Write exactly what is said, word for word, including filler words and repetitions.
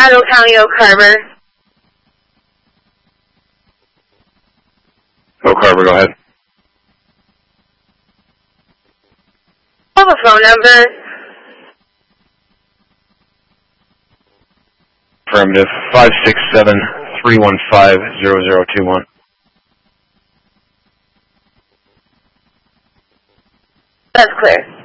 Addo County, Oak Harbor. Oak Harbor, go ahead. I have a phone number. Affirmative. five six seven, three one five, zero zero two one. That's clear.